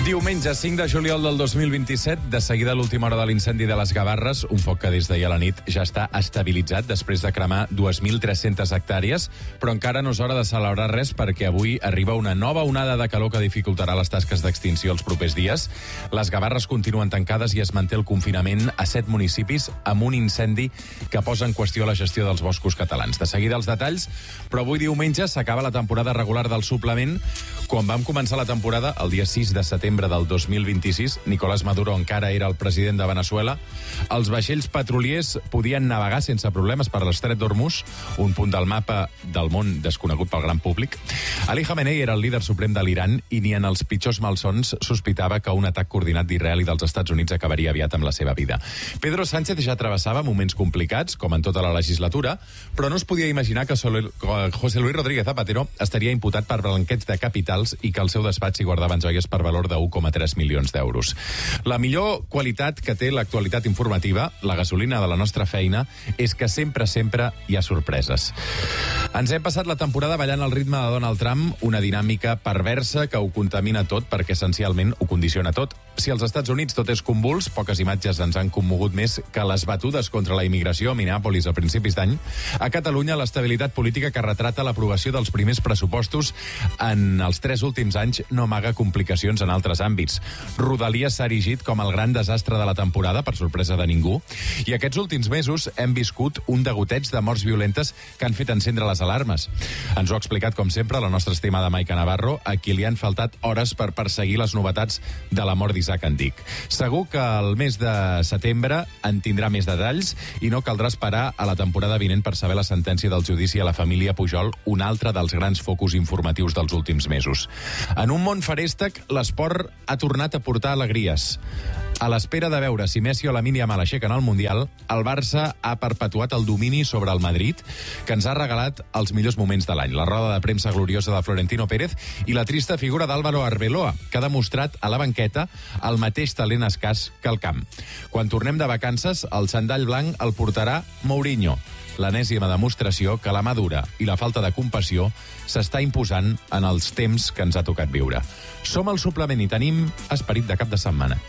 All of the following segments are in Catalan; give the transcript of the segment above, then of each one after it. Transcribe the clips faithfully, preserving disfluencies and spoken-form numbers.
Diumenge cinc de juliol del dos mil vint-i-set, de seguida a l'última hora de l'incendi de les Gavarres, un foc que des d'ahir a la nit ja està estabilitzat després de cremar dos mil tres-centes hectàrees, però encara no és hora de celebrar res perquè avui arriba una nova onada de calor que dificultarà les tasques d'extinció els propers dies. Les Gavarres continuen tancades i es manté el confinament a set municipis amb un incendi que posa en qüestió la gestió dels boscos catalans. De seguida els detalls, però avui diumenge s'acaba la temporada regular del suplement. Quan vam començar la temporada, el dia sis de setembre del dos mil vint-i-sis, Nicolás Maduro encara era el president de Venezuela. Els vaixells petroliers podien navegar sense problemes per l'estret d'Hormuz, un punt del mapa del món desconegut pel gran públic. Ali Khamenei era el líder suprem de l'Iran i ni en els pitjors malsons sospitava que un atac coordinat d'Israel i dels Estats Units acabaria aviat amb la seva vida. Pedro Sánchez ja travessava moments complicats, com en tota la legislatura, però no es podia imaginar que José Luis Rodríguez Zapatero estaria imputat per blanqueig de capitals i que al seu despatx hi guardaven joies per valor de un coma tres milions d'euros. La millor qualitat que té l'actualitat informativa, la gasolina de la nostra feina, és que sempre, sempre hi ha sorpreses. Ens hem passat la temporada ballant al ritme de Donald Trump, una dinàmica perversa que ho contamina tot perquè essencialment ho condiciona tot. Si als Estats Units tot és convuls, poques imatges ens han commogut més que les batudes contra la immigració a Minneapolis a principis d'any. A Catalunya, l'estabilitat política que retrata l'aprovació dels primers pressupostos en els tres últims anys no amaga complicacions en altres àmbits. Rodalies s'ha erigit com el gran desastre de la temporada, per sorpresa de ningú, i aquests últims mesos hem viscut un degoteig de morts violentes que han fet encendre les alarmes. Ens ho ha explicat, com sempre, la nostra estimada Maica Navarro, a qui li han faltat hores per perseguir les novetats de la mort d'Isaac Andic. Segur que el mes de setembre en tindrà més detalls i no caldrà esperar a la temporada vinent per saber la sentència del judici a la família Pujol, un altre dels grans focus informatius dels últims mesos. En un món feréstec, l'esport ha tornat a portar alegries. A l'espera de veure si Messi o Lamine Yamal aixequen el Mundial, el Barça ha perpetuat el domini sobre el Madrid, que ens ha regalat els millors moments de l'any. La roda de premsa gloriosa de Florentino Pérez i la trista figura d'Álvaro Arbeloa, que ha demostrat a la banqueta el mateix talent escàs que al camp. Quan tornem de vacances, el xandall blanc el portarà Mourinho, l'enèsima demostració que la mà dura i la falta de compassió s'està imposant en els temps que ens ha tocat viure. Som al suplement i tenim esperit de cap de setmana.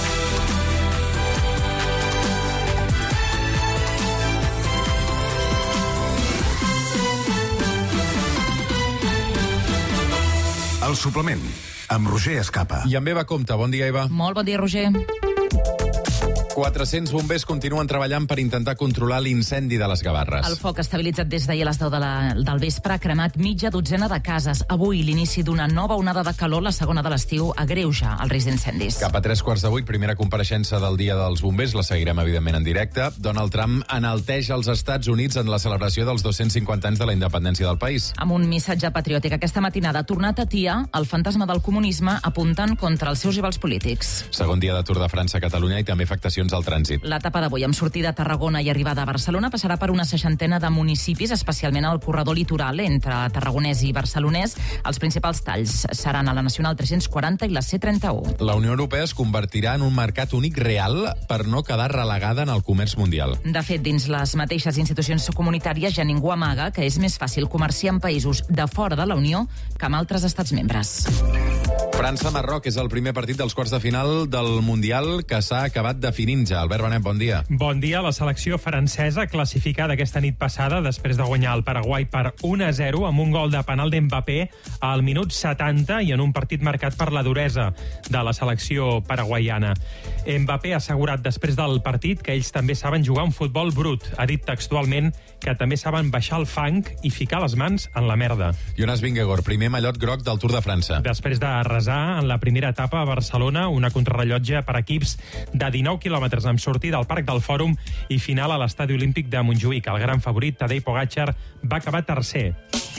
El suplement, amb Roger Escapa. I amb Eva Compte. Bon dia, Eva. Molt bon dia, Roger. quatre-cents bombers continuen treballant per intentar controlar l'incendi de les Gavarres. El foc estabilitzat des d'ahir a les deu de la, del vespre ha cremat mitja dotzena de cases. Avui, l'inici d'una nova onada de calor, la segona de l'estiu, agreuja el risc d'incendis. Cap a tres quarts de vuit, primera compareixença del Dia dels Bombers, la seguirem, evidentment, en directe. Donald Trump enalteix els Estats Units en la celebració dels dos-cents cinquanta anys de la independència del país. Amb un missatge patriòtic aquesta matinada ha tornat a atiar el fantasma del comunisme apuntant contra els seus rivals polítics. Segon dia de Tour de França a Catalunya i també afectacions al trànsit. L'etapa d'avui, amb sortida a Tarragona i arribada a Barcelona, passarà per una seixantena de municipis, especialment al corredor litoral entre tarragonès i barcelonès. Els principals talls seran a la Nacional tres-cents quaranta i la C trenta-u. La Unió Europea es convertirà en un mercat únic real per no quedar relegada en el comerç mundial. De fet, dins les mateixes institucions comunitàries ja ningú amaga que és més fàcil comerciar en països de fora de la Unió que amb altres estats membres. França-Marroc és el primer partit dels quarts de final del Mundial que s'ha acabat definint ja. Albert Benet, bon dia. Bon dia. La selecció francesa, classificada aquesta nit passada després de guanyar el Paraguai per un a zero amb un gol de penal d'Mbappé al minut setanta i en un partit marcat per la duresa de la selecció paraguaiana. Mbappé ha assegurat després del partit que ells també saben jugar un futbol brut. Ha dit textualment que també saben baixar el fang i ficar les mans en la merda. Jonas Vingegaard, primer mallot groc del Tour de França. Després de resar en la primera etapa a Barcelona, una contrarrellotge per equips de dinou quilòmetres amb sortida al Parc del Fòrum i final a l'Estadi Olímpic de Montjuïc. El gran favorit, Tadej Pogačar, va acabar tercer.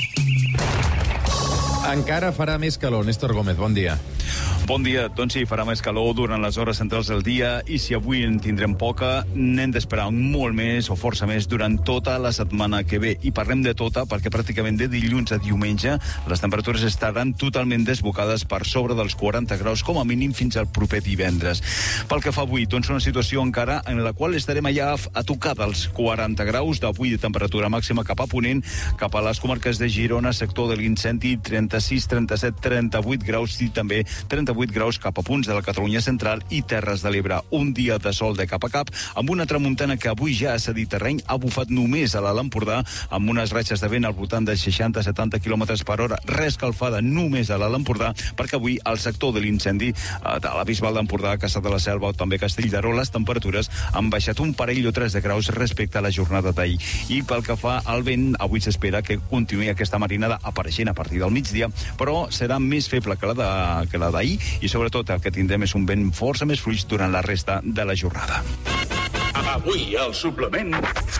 Encara farà més calor. Néstor Gómez, bon dia. Bon dia. Doncs sí, farà més calor durant les hores centrals del dia i si avui en tindrem poca, n'hem d'esperar molt més o força més durant tota la setmana que ve. I parlem de tota perquè pràcticament de dilluns a diumenge les temperatures estaran totalment desbocades per sobre dels quaranta graus, com a mínim fins al proper divendres. Pel que fa avui, doncs una situació encara en la qual estarem allà a tocar dels quaranta graus d'avui de temperatura màxima cap a ponent, cap a les comarques de Girona, sector de l'Incendi, trenta trenta-sis, trenta-set, trenta-vuit graus i també trenta-vuit graus cap a punts de la Catalunya central i Terres de l'Ebre. Un dia de sol de cap a cap, amb una tramuntana que avui ja ha cedit terreny, ha bufat només a l'Alt Empordà, amb unes ratxes de vent al voltant de seixanta a setanta quilòmetres per hora, reescalfada només a l'Alt Empordà, perquè avui al sector de l'incendi de la Bisbal d'Empordà, Caçà de la Selva o també Castelldaró, les temperatures han baixat un parell o tres de graus respecte a la jornada d'ahir. I pel que fa al vent, avui s'espera que continuï aquesta marinada apareixent a partir del migdia, però serà més feble que la de, que la d'ahir i sobretot el que tindrem és un vent força més fluix durant la resta de la jornada. Avui al suplement...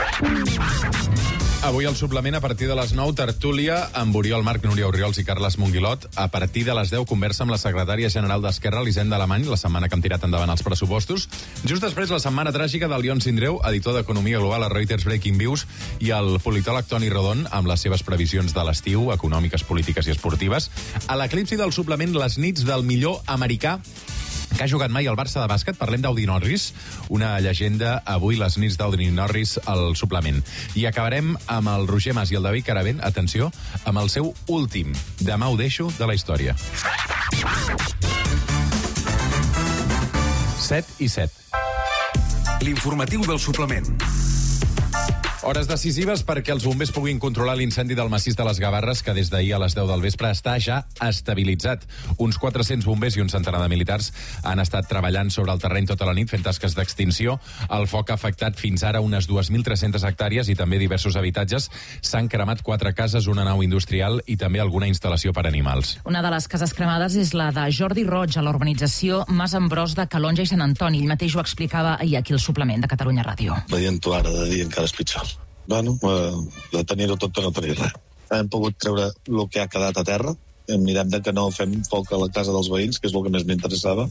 Avui al suplement, a partir de les nou, tertúlia amb Oriol Marc, Núria Orriols i Carles Monguilot. A partir de les deu, conversa amb la secretària general d'Esquerra, Elisenda Alemany, la setmana que han tirat endavant els pressupostos. Just després, la setmana tràgica del Lion Sindreu, editor d'Economia Global a Reuters Breaking Views, i el politòleg Toni Rodon, amb les seves previsions de l'estiu, econòmiques, polítiques i esportives. A l'eclipsi del suplement, les nits del millor americà que ha jugat mai al Barça de bàsquet. Parlem d'Audi Norris, una llegenda. Avui les nits d'Audi Norris al suplement. I acabarem amb el Roger Mas i el David Caravent, atenció, amb el seu últim Demà ho deixo de la història. set i set. L'informatiu del suplement. Hores decisives perquè els bombers puguin controlar l'incendi del massís de les Gavarres, que des d'ahir a les deu del vespre està ja estabilitzat. Uns quatre-cents bombers i un centenar de militars han estat treballant sobre el terreny tota la nit fent tasques d'extinció. El foc ha afectat fins ara unes dos mil tres-centes hectàrees i també diversos habitatges. S'han cremat quatre cases, una nau industrial i també alguna instal·lació per a animals. Una de les cases cremades és la de Jordi Roig, a la urbanització Mas Ambròs de Calonja i Sant Antoni. Ell mateix ho explicava ahir aquí al suplement de Catalunya Ràdio. Veient-ho ara de dia encara és pitjor. Bueno, eh, de tenir-ho tot per no tenir res. Hem pogut treure el que ha quedat a terra. Mirem de que no fem foc a la casa dels veïns, que és el que més m'interessava.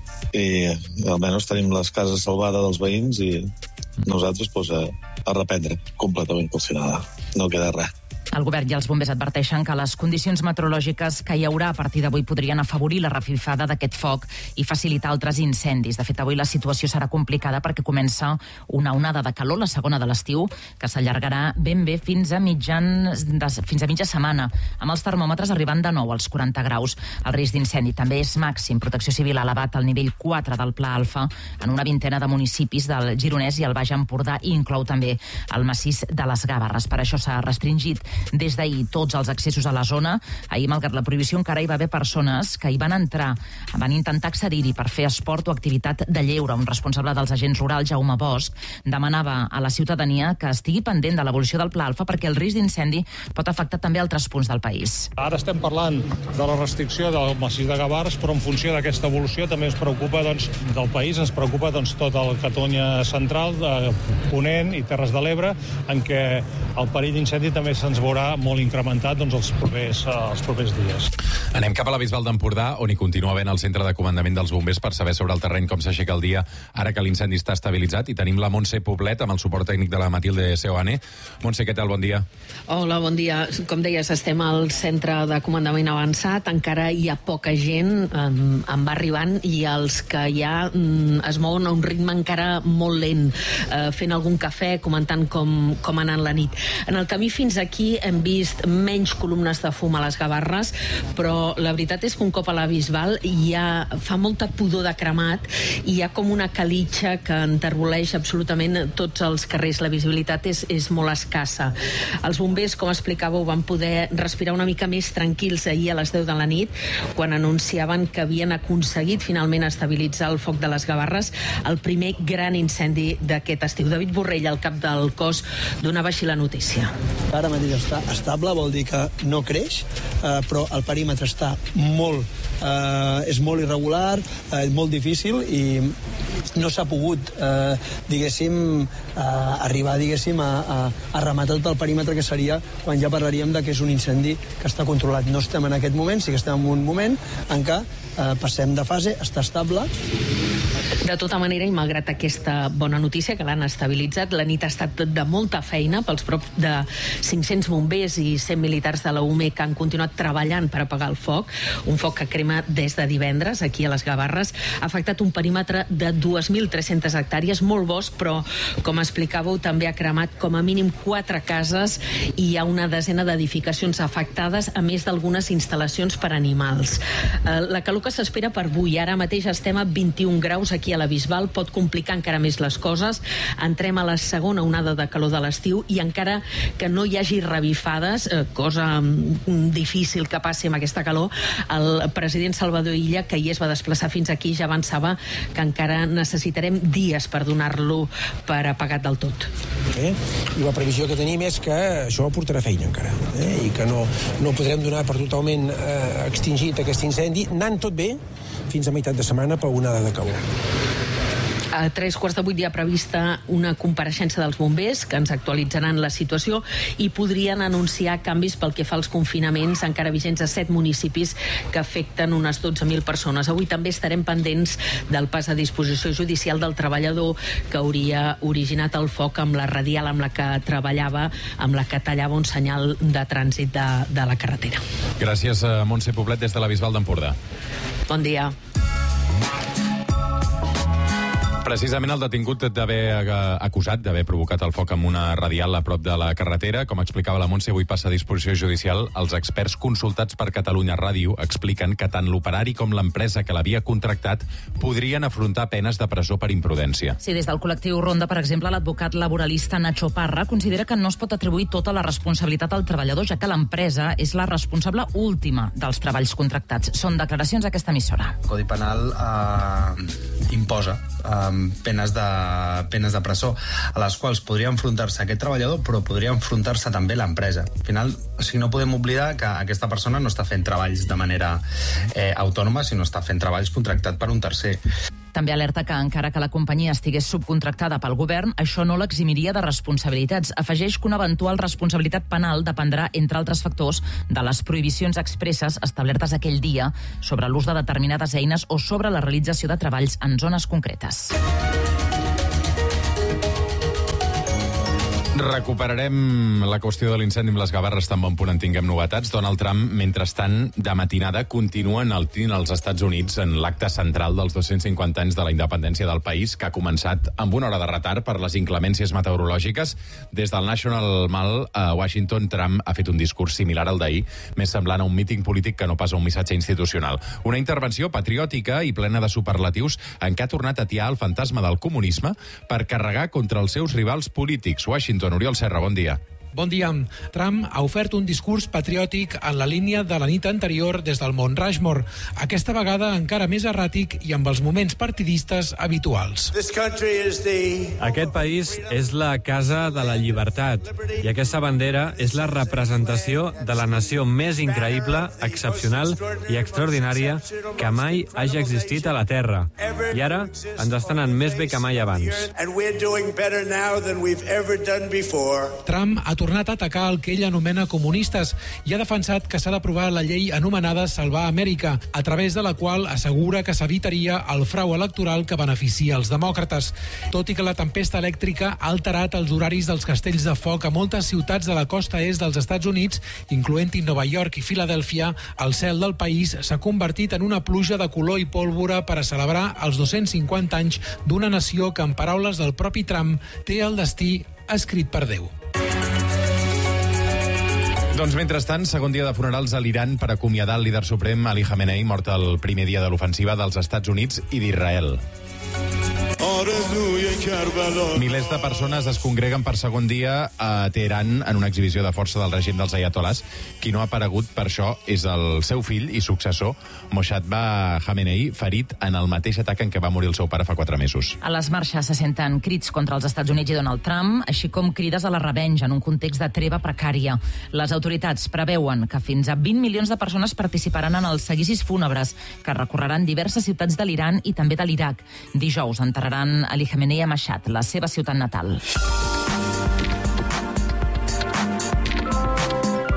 I almenys tenim les cases salvades dels veïns i nosaltres pues, a, a reprendre completament calcinada. No queda res. El govern i els bombers adverteixen que les condicions meteorològiques que hi haurà a partir d'avui podrien afavorir la revifada d'aquest foc i facilitar altres incendis. De fet, avui la situació serà complicada perquè comença una onada de calor, la segona de l'estiu, que s'allargarà ben bé fins a, mitjan, de, fins a mitja setmana, amb els termòmetres arribant de nou als quaranta graus. El risc d'incendi també és màxim. Protecció Civil ha elevat al nivell quatre del Pla Alfa en una vintena de municipis del Gironès i el Baix Empordà, i inclou també el massís de les Gavarres. Per això s'ha restringit des d'ahir tots els accessos a la zona. Ahir, malgrat la prohibició, encara hi va haver persones que hi van entrar, van intentar accedir-hi per fer esport o activitat de lleure. Un responsable dels agents rurals, Jaume Bosch, demanava a la ciutadania que estigui pendent de l'evolució del Pla Alfa perquè el risc d'incendi pot afectar també altres punts del país. Ara estem parlant de la restricció del massís de Gavarres, però en funció d'aquesta evolució també ens preocupa doncs, del país, ens preocupa doncs, tota la Catalunya central, de Ponent i Terres de l'Ebre, en què el perill d'incendi també se'ns veurà molt incrementat doncs, els, propers, els propers dies. Anem cap a la Bisbal d'Empordà, on hi continua havent el centre de comandament dels bombers per saber sobre el terreny com s'aixeca el dia ara que l'incendi està estabilitzat. I tenim la Montse Poblet amb el suport tècnic de la Matilde Seoane. Montse, què tal? Bon dia. Hola, bon dia. Com deies, estem al centre de comandament avançat. Encara hi ha poca gent, um, en va arribant, i els que ja um, es mouen a un ritme encara molt lent, uh, fent algun cafè, comentant com, com ha anat la nit. En el camí fins aquí hem vist menys columnes de fum a les Gavarres, però la veritat és que un cop a la Bisbal ja fa molta pudor de cremat i hi ha com una calitxa que enterboleix absolutament tots els carrers. La visibilitat és, és molt escassa. Els bombers, com explicàveu, van poder respirar una mica més tranquils ahir a les deu de la nit, quan anunciaven que havien aconseguit finalment estabilitzar el foc de les Gavarres, el primer gran incendi d'aquest estiu. David Borrell, el cap del cos, donava així la notícia. Ara mateix està estable, vol dir que no creix, eh, però el perímetre està molt, eh, és molt irregular, eh, molt difícil, i no s'ha pogut, eh, diguéssim, eh, arribar, diguéssim, a, a, a rematar tot el perímetre, que seria quan ja parlaríem de que és un incendi que està controlat. No estem en aquest moment, sí que estem en un moment en què eh, passem de fase, està estable. De tota manera, i malgrat aquesta bona notícia que l'han estabilitzat, la nit ha estat de molta feina pels prop de cinc-cents bombers i cent militars de la U M E que han continuat treballant per apagar el foc, un foc que crema des de divendres aquí a les Gavarres. Ha afectat un perímetre de dues mil tres-centes hectàrees, molt bosc, però, com explicàveu, també ha cremat com a mínim quatre cases i hi ha una desena d'edificacions afectades, a més d'algunes instal·lacions per a animals. La calor que s'espera per avui, ara mateix estem a vint-i-un graus aquí a la Bisbal, pot complicar encara més les coses. Entrem a la segona onada de calor de l'estiu i encara que no hi hagi revifades, cosa difícil que passi amb aquesta calor, el president Salvador Illa, que hi es va desplaçar fins aquí, ja avançava que encara necessitarem dies per donar-lo per apagat del tot. Eh? I la previsió que tenim és que això portarà feina encara, eh? I que no, no podrem donar per totalment eh, extingit aquest incendi, anant tot bé fins a meitat de setmana per onada de calor. A tres quarts de vuit hi ha prevista una compareixença dels bombers que ens actualitzaran la situació i podrien anunciar canvis pel que fa als confinaments encara vigents a set municipis que afecten unes dotze mil persones. Avui també estarem pendents del pas a disposició judicial del treballador que hauria originat el foc amb la radial amb la que treballava, amb la que tallava un senyal de trànsit de, de la carretera. Gràcies a Montse Poblet des de la Bisbal d'Empordà. Bon dia. Precisament el detingut d'haver acusat d'haver provocat el foc amb una radial a prop de la carretera. Com explicava la Montse, avui passa a disposició judicial. Els experts consultats per Catalunya Ràdio expliquen que tant l'operari com l'empresa que l'havia contractat podrien afrontar penes de presó per imprudència. Sí, des del col·lectiu Ronda, per exemple, l'advocat laboralista Nacho Parra considera que no es pot atribuir tota la responsabilitat al treballador, ja que l'empresa és la responsable última dels treballs contractats. Són declaracions a aquesta emissora. El Codi Penal eh, imposa eh, penes de, penes de presó, a les quals podria enfrontar-se aquest treballador, però podria enfrontar-se també l'empresa. Al final, o sigui, no podem oblidar que aquesta persona no està fent treballs de manera eh, autònoma, sinó està fent treballs contractat per un tercer. També alerta que encara que la companyia estigués subcontractada pel govern, això no l'eximiria de responsabilitats. Afegeix que una eventual responsabilitat penal dependrà, entre altres factors, de les prohibicions expresses establertes aquell dia sobre l'ús de determinades eines o sobre la realització de treballs en zones concretes. Recuperarem la qüestió de l'incendi amb les Gavarres tan bon punt en tinguem novetats. Donald Trump, mentrestant, de matinada, continua enaltint als Estats Units en l'acte central dels dos-cents cinquanta anys de la independència del país, que ha començat amb una hora de retard per les inclemències meteorològiques. Des del National Mall a Washington, Trump ha fet un discurs similar al d'ahir, més semblant a un míting polític que no pas a un missatge institucional. Una intervenció patriòtica i plena de superlatius en què ha tornat a atiar el fantasma del comunisme per carregar contra els seus rivals polítics. Washington, Oriol Serra, bon dia. Bon dia. Trump ha ofert un discurs patriòtic en la línia de la nit anterior des del Mont Rushmore, aquesta vegada encara més erràtic i amb els moments partidistes habituals. Aquest país és la casa de la llibertat i aquesta bandera és la representació de la nació més increïble, excepcional i extraordinària que mai hagi existit a la Terra. I ara ens està anant més bé que mai abans. Trump ha tornat a atacar el que ell anomena comunistes i ha defensat que s'ha d'aprovar la llei anomenada Salvar Amèrica, a través de la qual assegura que s'evitaria el frau electoral que beneficia els demòcrates. Tot i que la tempesta elèctrica ha alterat els horaris dels castells de foc a moltes ciutats de la costa est dels Estats Units, incloent-hi Nova York i Filadèlfia, el cel del país s'ha convertit en una pluja de color i pólvora per a celebrar els dos-cents cinquanta anys d'una nació que, en paraules del propi Trump, té el destí escrit per Déu. Doncs mentrestant, segon dia de funerals a l'Iran per acomiadar el líder suprem Ali Khamenei, mort el primer dia de l'ofensiva dels Estats Units i d'Israel. Milers de persones es congreguen per segon dia a Teheran en una exhibició de força del règim dels ayatolás. Qui no ha aparegut per això és el seu fill i successor, Mossadegh Khamenei, ferit en el mateix atac en què va morir el seu pare fa quatre mesos. A les marxes se senten crits contra els Estats Units i Donald Trump, així com crides a la revenja en un context de treva precària. Les autoritats preveuen que fins a vint milions de persones participaran en els seguicis fúnebres que recorreran diverses ciutats de l'Iran i també de l'Iraq. Dijous enterraran Ali Khamenei a Mashhad, la seva ciutat natal.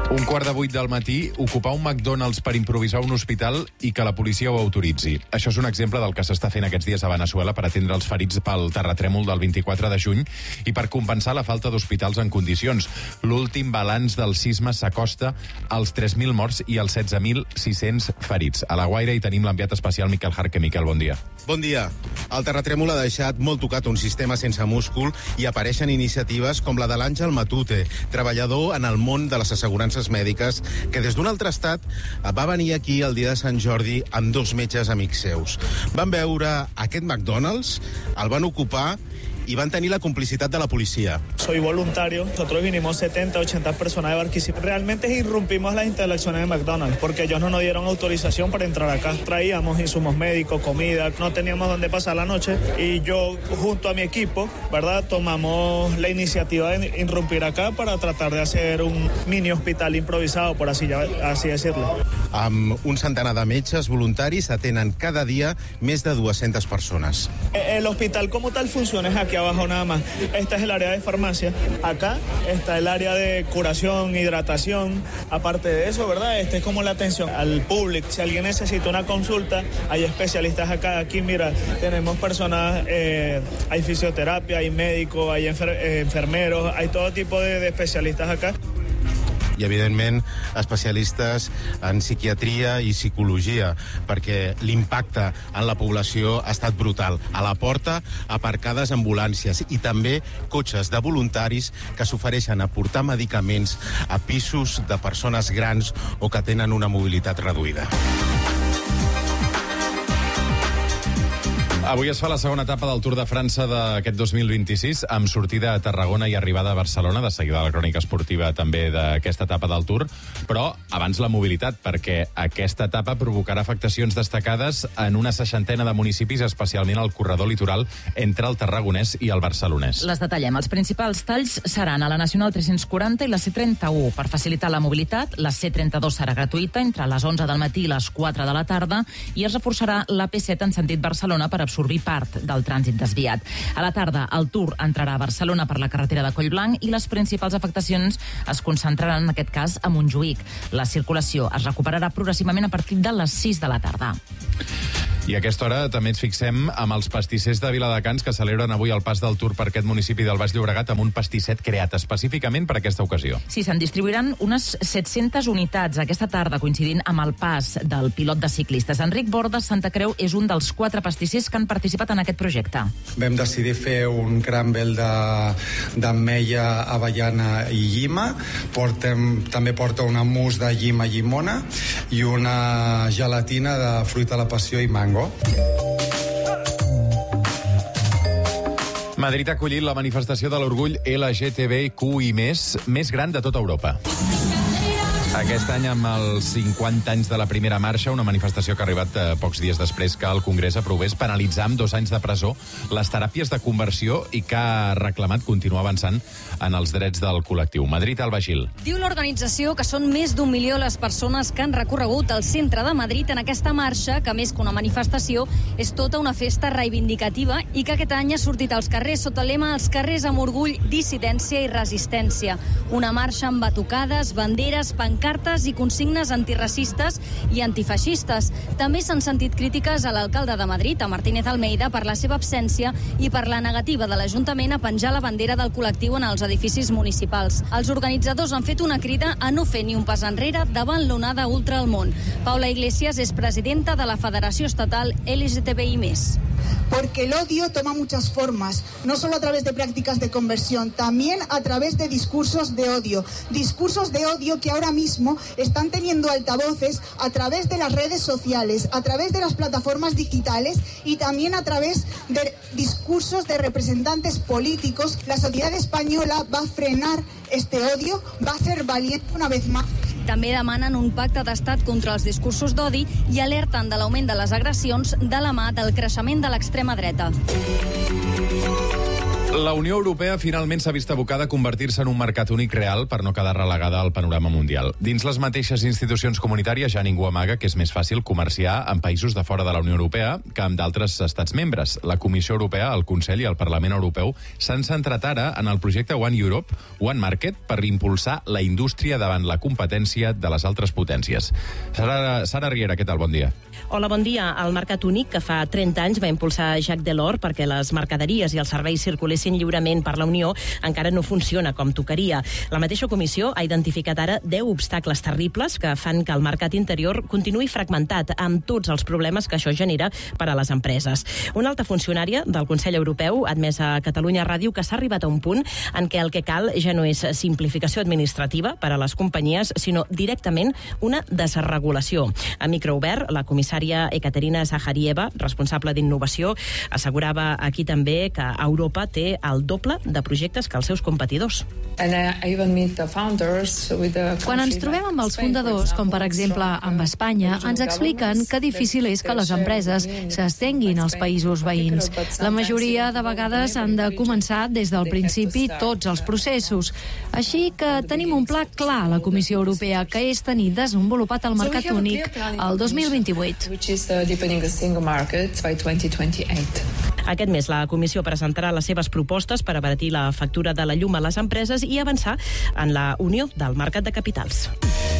Un quart de vuit del matí, ocupar un McDonald's per improvisar un hospital i que la policia ho autoritzi. Això és un exemple del que s'està fent aquests dies a Veneçuela per atendre els ferits pel terratrèmol del vint-i-quatre de juny i per compensar la falta d'hospitals en condicions. L'últim balanç del sisme s'acosta als tres mil morts i als setze mil sis-cents ferits. A la Guaira hi tenim l'enviat especial Miquel Jarque. Miquel, bon dia. Bon dia. El terratrèmol ha deixat molt tocat un sistema sense múscul i apareixen iniciatives com la de l'Àngel Matute, treballador en el món de les assegurances mèdiques, que des d'un altre estat va venir aquí el dia de Sant Jordi amb dos metges amics seus. Van veure aquest McDonald's, el van ocupar y van a tener la complicitat de la policía. Soy voluntario, nosotros vinimos setenta, ochenta personas de Barquisimeto. Realmente irrumpimos las instalaciones de McDonald's porque ellos no nos dieron autorización para entrar acá. Traíamos insumos médicos, comida, no teníamos dónde pasar la noche y yo junto a mi equipo, ¿verdad?, tomamos la iniciativa de irrumpir acá para tratar de hacer un mini hospital improvisado, por así, así decirlo. Amb un centenar de metges voluntaris atenen cada dia més de dues-centes persones. El hospital como tal funciona es aquí abajo nada más. Esta es el área de farmacia. Acá está el área de curación, hidratación. Aparte de eso, ¿verdad? Este es como la atención al público. Si alguien necesita una consulta, hay especialistas acá. Aquí, mira, tenemos personas, eh, hay fisioterapia, hay médicos, hay enfer eh, enfermeros, hay todo tipo de, de especialistas acá. I, evidentment, especialistes en psiquiatria i psicologia, perquè l'impacte en la població ha estat brutal. A la porta, aparcades ambulàncies i també cotxes de voluntaris que s'ofereixen a portar medicaments a pisos de persones grans o que tenen una mobilitat reduïda. Avui es fa la segona etapa del Tour de França d'aquest dos mil vint-i-sis, amb sortida a Tarragona i arribada a Barcelona. De seguida la crònica esportiva també d'aquesta etapa del Tour, però abans la mobilitat, perquè aquesta etapa provocarà afectacions destacades en una seixantena de municipis, especialment al corredor litoral entre el Tarragonès i el Barcelonès. Les detallem. Els principals talls seran a la Nacional tres-cents quaranta i la C trenta-u. Per facilitar la mobilitat, la C trenta-dos serà gratuïta entre les onze del matí i les quatre de la tarda i es reforçarà la P set en sentit Barcelona per absorbir part del trànsit desviat. A la tarda, el Tour entrarà a Barcelona per la carretera de Collblanc i les principals afectacions es concentraran, en aquest cas, a Montjuïc. La circulació es recuperarà progressivament a partir de les sis de la tarda. I a aquesta hora també ens fixem amb els pastissers de Viladecans que celebren avui el pas del Tour per aquest municipi del Baix Llobregat amb un pastisset creat específicament per aquesta ocasió. Sí, se'n distribuiran unes set-centes unitats aquesta tarda, coincidint amb el pas del pilot de ciclistes. Enric Bordes Santa Creu és un dels quatre pastissers que han participat en aquest projecte. Vam decidir fer un crumble d'ametlla, avellana i llima. Portem, també porta una mousse de llima i llimona i una gelatina de fruita de la passió i mango. Madrid ha acollit la manifestació de l'orgull L G T B Q i més, més gran de tota Europa. Aquest any, amb els cinquanta anys de la primera marxa, una manifestació que ha arribat eh, pocs dies després que el Congrés aprovés penalitzar amb dos anys de presó les teràpies de conversió i que ha reclamat continuar avançant en els drets del col·lectiu. Madrid, Alba Gil. Diu l'organització que són més d'un milió les persones que han recorregut el centre de Madrid en aquesta marxa, que més que una manifestació és tota una festa reivindicativa i que aquest any ha sortit als carrers sota el lema "Els carrers amb orgull, dissidència i resistència". Una marxa amb batucades, banderes, pancartes i consignes antiracistes i antifeixistes. També s'han sentit crítiques a l'alcalde de Madrid, a Martínez Almeida, per la seva absència i per la negativa de l'Ajuntament a penjar la bandera del col·lectiu en els edificis municipals. Els organitzadors han fet una crida a no fer ni un pas enrere davant l'onada ultra al món. Paula Iglesias és presidenta de la Federació Estatal L G T B I més. Porque el odio toma muchas formas, no solo a través de prácticas de conversión, también a través de discursos de odio. Discursos de odio que ahora mismo están teniendo altavoces a través de las redes sociales, a través de las plataformas digitales y también a través de discursos de representantes políticos. La sociedad española va a frenar este odio, va a ser valiente una vez más. També demanen un pacte d'estat contra els discursos d'odi i alerten de l'augment de les agressions de la mà del creixement de l'extrema dreta. La Unió Europea finalment s'ha vist abocada a convertir-se en un mercat únic real per no quedar relegada al panorama mundial. Dins les mateixes institucions comunitàries ja ningú amaga que és més fàcil comerciar amb països de fora de la Unió Europea que amb d'altres estats membres. La Comissió Europea, el Consell i el Parlament Europeu s'han centrat ara en el projecte One Europe, One Market, per impulsar la indústria davant la competència de les altres potències. Sara, Sara Riera, què tal? Bon dia. Hola, bon dia. El mercat únic, que fa trenta anys va impulsar Jacques Delors perquè les mercaderies i els serveis circulessin lliurement per la Unió, encara no funciona com tocaria. La mateixa comissió ha identificat ara deu obstacles terribles que fan que el mercat interior continuï fragmentat, amb tots els problemes que això genera per a les empreses. Una alta funcionària del Consell Europeu ha admès a Catalunya Ràdio que s'ha arribat a un punt en què el que cal ja no és simplificació administrativa per a les companyies, sinó directament una desregulació. A microobert, la comissària Ekaterina Zaharieva, responsable d'innovació, assegurava aquí també que Europa té el doble de projectes que els seus competidors. Quan ens trobem amb els fundadors, com per exemple amb Espanya, ens expliquen que difícil és que les empreses s'estenguin als països veïns. La majoria de vegades han de començar des del principi tots els processos. Així que tenim un pla clar a la Comissió Europea, que és tenir desenvolupat el mercat únic el dos mil vint-i-vuit. Aquest mes la Comissió presentarà les seves propostes per abaratir la factura de la llum a les empreses i avançar en la unió del mercat de capitals.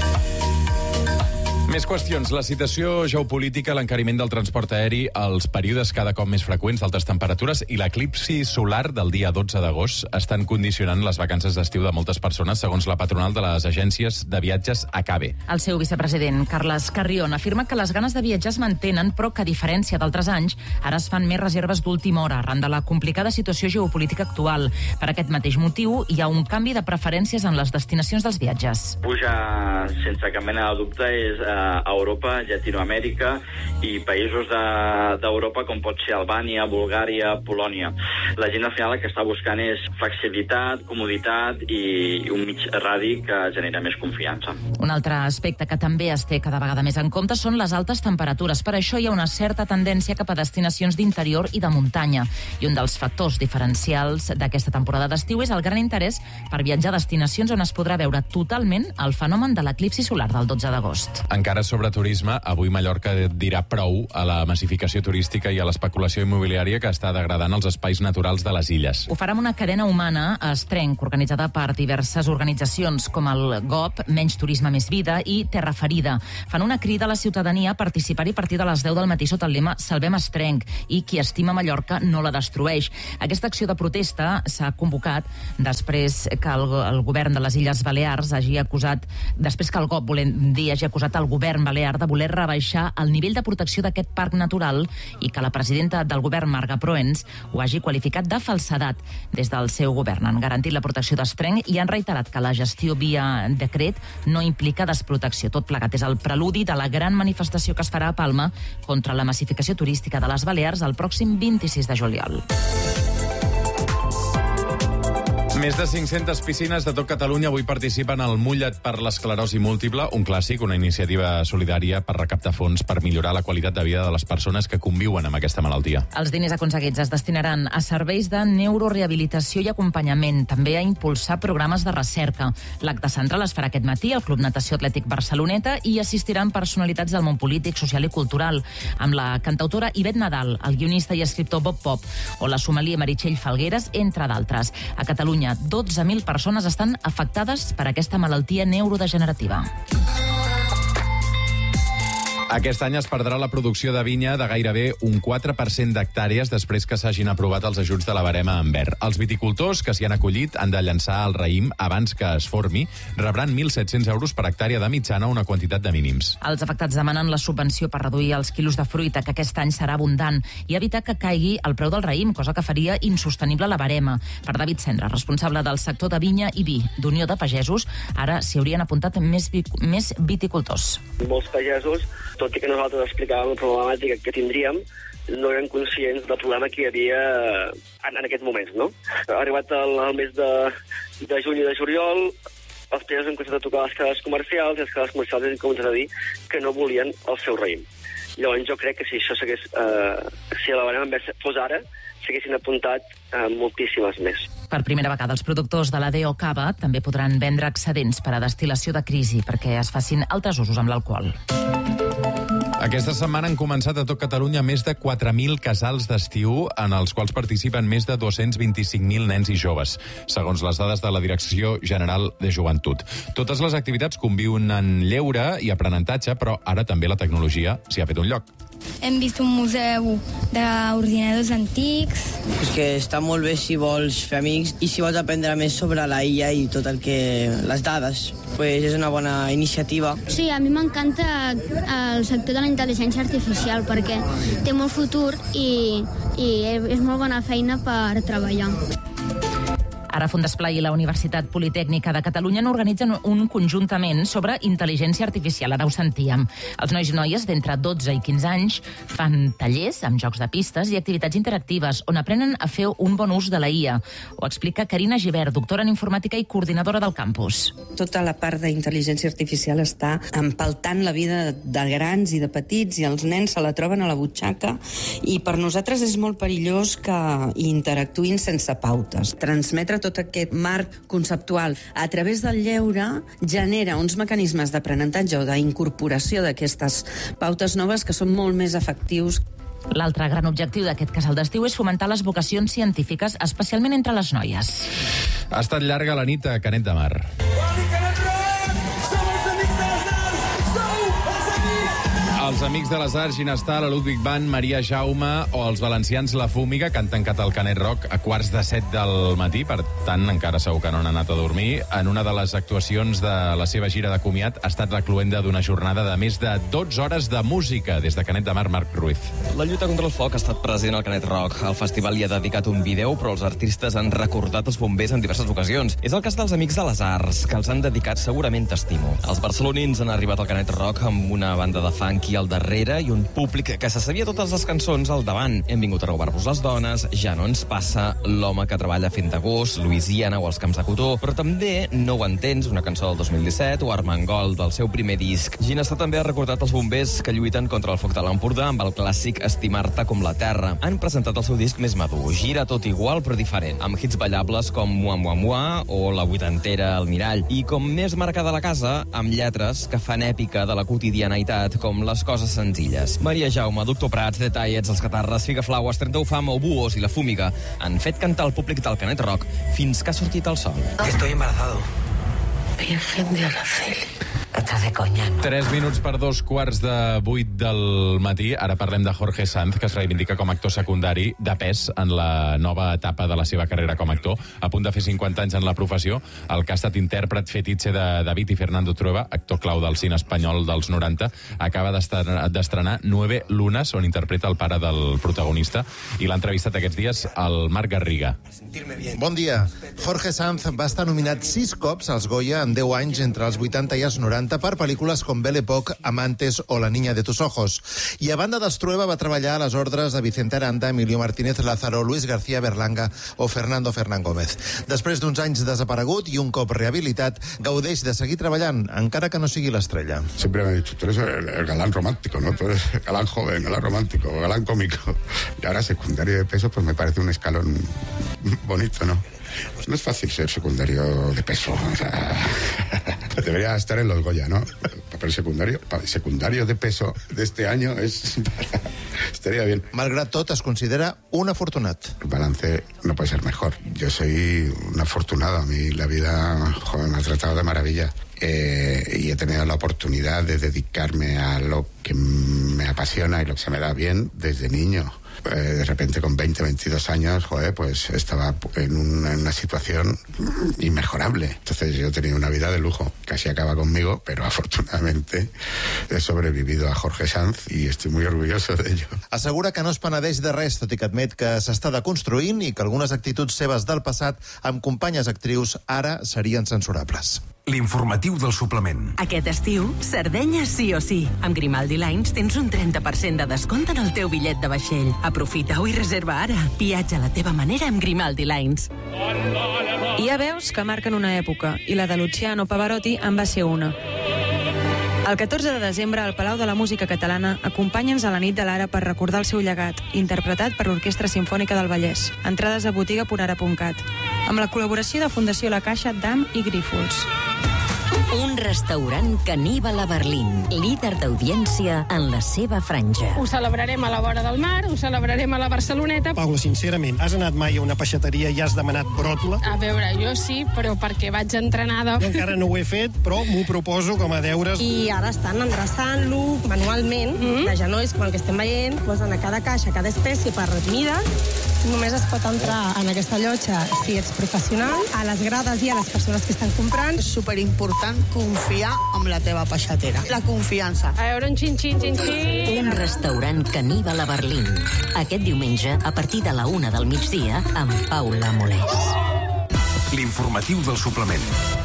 Més qüestions. La situació geopolítica, l'encariment del transport aeri, els períodes cada cop més freqüents d'altes temperatures i l'eclipsi solar del dia dotze d'agost estan condicionant les vacances d'estiu de moltes persones, segons la patronal de les agències de viatges ACABE. El seu vicepresident, Carles Carrión, afirma que les ganes de viatjar es mantenen, però que, a diferència d'altres anys, ara es fan més reserves d'última hora, arran de la complicada situació geopolítica actual. Per aquest mateix motiu, hi ha un canvi de preferències en les destinacions dels viatges. Puja, sense cap mena de dubte, és a Europa, Llatinoamèrica i països d'Europa com pot ser Albània, Bulgària, Polònia. La gent al final el que està buscant és flexibilitat, comoditat i un mig radi que genera més confiança. Un altre aspecte que també es té cada vegada més en compte són les altes temperatures. Per això hi ha una certa tendència cap a destinacions d'interior i de muntanya. I un dels factors diferencials d'aquesta temporada d'estiu és el gran interès per viatjar a destinacions on es podrà veure totalment el fenomen de l'eclipsi solar del dotze d'agost. Encara sobre turisme, avui Mallorca dirà prou a la massificació turística i a l'especulació immobiliària que està degradant els espais naturals de les illes. Ho farà amb una cadena humana a Estrenc, organitzada per diverses organitzacions com el G O P, Menys Turisme Més Vida i Terra Ferida. Fan una crida a la ciutadania a participar-hi a partir de les deu del matí sota el lema Salvem Estrenc i qui estima Mallorca no la destrueix. Aquesta acció de protesta s'ha convocat després que el, el govern de les Illes Balears hagi acusat, després que el G O P, volem dir, hagi acusat el govern balear de voler rebaixar el nivell de protecció d'aquest parc natural i que la presidenta del govern, Marga Proens, ho hagi qualificat de falsedat. Des del seu govern han garantit la protecció d'Estrenc i han reiterat que la gestió via decret no implica desprotecció. Tot plegat és el preludi de la gran manifestació que es farà a Palma contra la massificació turística de les Balears el pròxim vint-i-sis de juliol. Més de cinc-centes piscines de tot Catalunya avui participen al Mulla't per l'esclerosi múltiple, un clàssic, una iniciativa solidària per recaptar fons per millorar la qualitat de vida de les persones que conviuen amb aquesta malaltia. Els diners aconseguits es destinaran a serveis de neurorehabilitació i acompanyament, també a impulsar programes de recerca. L'acte central es farà aquest matí al Club Natació Atlètic Barceloneta i assistiran personalitats del món polític, social i cultural, amb la cantautora Ivet Nadal, el guionista i escriptor Bob Pop o la sommelier Meritxell Falgueres, entre d'altres. A Catalunya, dotze mil persones estan afectades per aquesta malaltia neurodegenerativa. Aquest any es perdrà la producció de vinya de gairebé un quatre per cent d'hectàrees després que s'hagin aprovat els ajuts de la barema en verd. Els viticultors que s'hi han acollit han de llançar el raïm abans que es formi. Rebran mil set-cents euros per hectàrea de mitjana, una quantitat de mínims. Els afectats demanen la subvenció per reduir els quilos de fruita, que aquest any serà abundant, i evitar que caigui el preu del raïm, cosa que faria insostenible la barema. Per David Cendra, responsable del sector de vinya i vi d'Unió de Pagesos, ara s'hi haurien apuntat més, vi més viticultors. Molts pagesos, tot i que nosaltres explicàvem la problemàtica que tindríem, no eren conscients del problema que hi havia en, en aquests moments, no? Ha arribat el, el mes de, de juny i de juliol, els pagesos han començat a tocar les cases comercials i les cases comercials han començat a dir que no volien el seu raïm. Llavors jo crec que si això s'hagués, eh, si la barema fos ara, s'haguessin apuntat eh, moltíssimes més. Per primera vegada, els productors de la D O Cava també podran vendre excedents per a destil·lació de crisi perquè es facin altres usos amb l'alcohol. Aquesta setmana han començat a tot Catalunya més de quatre mil casals d'estiu en els quals participen més de dos-cents vint-i-cinc mil nens i joves, segons les dades de la Direcció General de Joventut. Totes les activitats conviuen en lleure i aprenentatge, però ara també la tecnologia s'hi ha fet un lloc. Hem vist un museu d'ordinadors antics. És que està molt bé si vols fer amics i si vols aprendre més sobre la I A i tot el que... les dades. Pues és una bona iniciativa. Sí, a mi m'encanta el sector de la intel·ligència artificial perquè té molt futur i, i és molt bona feina per treballar. Ara Fundesplai i la Universitat Politècnica de Catalunya n'organitzen un conjuntament sobre intel·ligència artificial. Ara ho sentíem. Els nois i noies d'entre dotze i quinze anys fan tallers amb jocs de pistes i activitats interactives on aprenen a fer un bon ús de la I A. Ho explica Carina Gibert, doctora en informàtica i coordinadora del campus. Tota la part d'intel·ligència artificial està empaltant la vida de grans i de petits i els nens se la troben a la butxaca i per nosaltres és molt perillós que interactuïn sense pautes. Transmetre tot aquest marc conceptual a través del lleure genera uns mecanismes d'aprenentatge o d'incorporació d'aquestes pautes noves que són molt més efectius. L'altre gran objectiu d'aquest casal d'estiu és fomentar les vocacions científiques, especialment entre les noies. Ha estat llarga la nit a Canet de Mar. Els Amics de les Arts, Ginestar, la Ludwig Band, Maria Jaume o els valencians La Fúmiga, que han tancat el Canet Rock a quarts de set del matí, per tant, encara segur que no han anat a dormir. En una de les actuacions de la seva gira de comiat ha estat la cluenda d'una jornada de més de dotze hores de música. Des de Canet de Mar, Marc Ruiz. La lluita contra el foc ha estat present al Canet Rock. El festival hi ha dedicat un vídeo, però els artistes han recordat els bombers en diverses ocasions. És el cas dels Amics de les Arts, que els han dedicat segurament t'estimo. Els barcelonins han arribat al Canet Rock amb una banda de funk al darrere i un públic que se sabia totes les cançons al davant. Hem vingut a robar-vos les dones, Ja no ens passa, L'home que treballa fent de gos, Louisiana o Els camps de cotó, però també No ho entens, una cançó del dos mil disset, o Armengol, del seu primer disc. Ginestar també ha recordat els bombers que lluiten contra el foc de l'Empordà amb el clàssic Estimar-te com la terra. Han presentat el seu disc més madur, Gira tot igual però diferent, amb hits ballables com Mua Mua Mua o La vuitantera al mirall, i com més marcada la casa, amb lletres que fan èpica de la quotidianitat, com les coses senzilles. Maria Jaume, Doctor Prats, Detallets, Els Catarres, Figaflaues, trenta-u Fam o Buos i La Fúmiga han fet cantar el públic del Canet Rock fins que ha sortit el sol. Estoy embarazado. Virgen de Araceli. Estàs de conya, no? Tres minuts per dos quarts de vuit del matí. Ara parlem de Jorge Sanz, que es reivindica com a actor secundari de pes en la nova etapa de la seva carrera com a actor. A punt de fer cinquanta anys en la professió, el que ha estat intèrpret fetitxe de David i Fernando Trueba, actor clau del cine espanyol dels noranta, acaba d'estrenar Nueve Lunas, on interpreta el pare del protagonista, i l'ha entrevistat aquests dies el Marc Garriga. Bon dia. Jorge Sanz va estar nominat sis cops als Goya en deu anys entre els vuitanta i els noranta per pel·lícules com Belle Époque, Amantes o La niña de tus ojos. I a banda dels Trueba va treballar a les ordres de Vicente Aranda, Emilio Martínez Lázaro, Luis García Berlanga o Fernando Fernán Gómez. Després d'uns anys desaparegut i un cop rehabilitat, gaudeix de seguir treballant, encara que no sigui l'estrella. Siempre me he dicho, tú eres el, el galán romántico, ¿no? Tú eres el galán joven, galán romántico, galán cómico. Y ahora secundario de peso, pues me parece un escalón bonito, ¿no? No es fácil ser secundario de peso, o sea, debería estar en los Goya, ¿no? Papel secundario, secundario de peso de este año es... estaría bien. Malgrat tot, es considera un afortunat. El balance no puede ser mejor. Yo soy un afortunado, a mí la vida, joder, me ha tratado de maravilla. Eh, y he tenido la oportunidad de dedicarme a lo que me apasiona y lo que se me da bien desde niño. Eh, de repente con veinte, veintidós años, joder, pues estaba en una, en una situación inmejorable. Entonces yo he tenido una vida de lujo. Casi acaba conmigo, pero afortunadamente he sobrevivido a Jorge Sanz y estoy muy orgulloso de ello. Assegura que no es penedeix de res, tot i que admet que s'està deconstruint i que algunes actituds seves del passat amb companyes actrius ara serien censurables. L'informatiu del suplement. Aquest estiu, Sardenya sí o sí. Amb Grimaldi Lines tens un trenta per cent de descompte en el teu bitllet de vaixell. Aprofita-ho i reserva ara. Viatja a la teva manera amb Grimaldi Lines. Hi ha veus que marquen una època, i la de Luciano Pavarotti en va ser una. El catorze de desembre, al Palau de la Música Catalana, acompanya'ns a la nit de l'Ara per recordar el seu llegat, interpretat per l'Orquestra Simfònica del Vallès. Entrades a botiga punt ara punt cat. Amb la col·laboració de Fundació La Caixa, D A M i Grífols. Un restaurant caníbal a Berlín, líder d'audiència en la seva franja. Ho celebrarem a la vora del mar, ho celebrarem a la Barceloneta. Paula, sincerament, has anat mai a una peixateria i has demanat bròtola? A veure, jo sí, però perquè vaig entrenada. Jo encara no ho he fet, però m'ho proposo com a deures. I ara estan endreçant-lo manualment, mm? de genolls, com el que estem veient, posen a cada caixa, a cada espècie per mida. Només es pot entrar en aquesta llotja si ets professional. A les grades i a les persones que estan comprant. És superimportant confiar en la teva peixatera. La confiança. A veure, un xin-xin, xin-xin. Un restaurant caníbal a Berlín. Aquest diumenge, a partir de la una del migdia, amb Paula Molés. L'informatiu del suplement.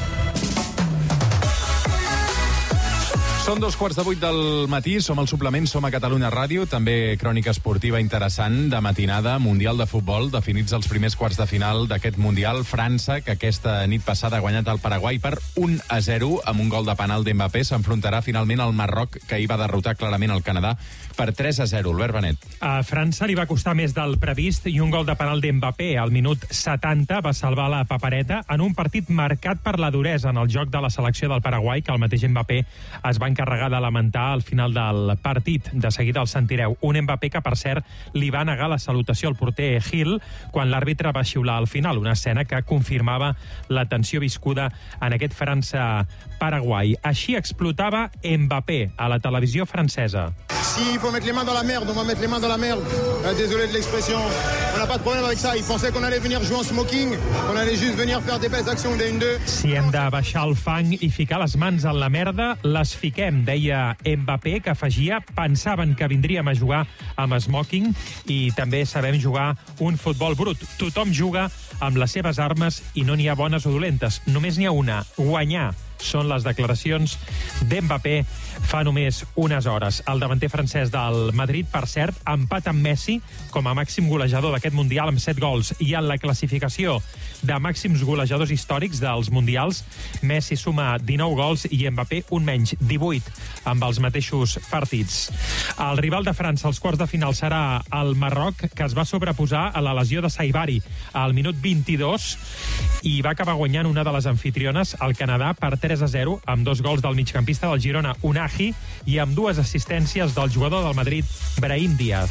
Són dos quarts de vuit del matí, som al suplement, som a Catalunya Ràdio, també crònica esportiva interessant de matinada, Mundial de Futbol, definits els primers quarts de final d'aquest Mundial. França, que aquesta nit passada ha guanyat el Paraguai per un a zero amb un gol de penal d'Mbappé, s'enfrontarà finalment al Marroc, que ahir va derrotar clarament el Canadà per tres a zero. Albert Benet. A França li va costar més del previst i un gol de penal d'Mbappé al minut setanta va salvar la papereta en un partit marcat per la duresa en el joc de la selecció del Paraguai, que el mateix Mbappé es va encarregar de lamentar al final del partit. De seguida el sentireu. Un Mbappé que, per cert, li va negar la salutació al porter Gil quan l'àrbitre va xiular al final, una escena que confirmava la tensió viscuda en aquest França-Paraguai. Així explotava Mbappé a la televisió francesa. Si il faut mettre les mains dans la merde, on va mettre les mains dans la merde. Euh, désolé de l'expression. On n'a pas de problème avec ça. Ils pensaient qu'on allait venir jouer en smoking, qu'on allait juste venir faire des belles actions de un deux. Si hem de baixar el fang i ficar les mans en la merda, les fiquem, deia Mbappé, que afegia: pensaven que vindríem a jugar amb smoking i també sabem jugar un futbol brut. Tothom juga amb les seves armes i no n'hi ha bones o dolentes. Només n'hi ha una: guanyar. Són les declaracions d'Mbappé fa només unes hores. El davanter francès del Madrid, per cert, empat amb Messi com a màxim golejador d'aquest Mundial amb set gols. I en la classificació de màxims golejadors històrics dels Mundials, Messi suma dinou gols i Mbappé un menys, divuit, amb els mateixos partits. El rival de França als quarts de final serà el Marroc, que es va sobreposar a la lesió de Saibari al minut vint-i-dos i va acabar guanyant una de les anfitriones, el Canadà, per tres a zero, amb dos gols del migcampista del Girona, Unahi, i amb dues assistències del jugador del Madrid, Brahim Díaz.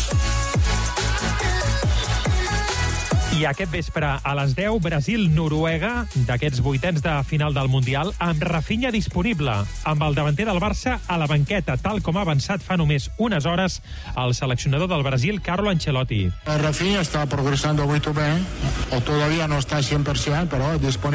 I aquest vespre, a les deu, Brasil-Noruega, d'aquests vuitens de final del Mundial, amb Rafinha disponible, amb el davanter del Barça a la banqueta, tal com ha avançat fa només unes hores el seleccionador del Brasil, Carlo Ancelotti. Rafinha está progresando muy bien, o todavía no está cien por ciento, pero disponible.